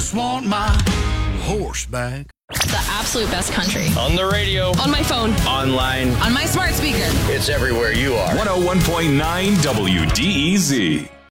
just want my horse back. The absolute best country. On the radio. On my phone. Online. On my smart speaker. It's everywhere you are. 101.9 WDEZ.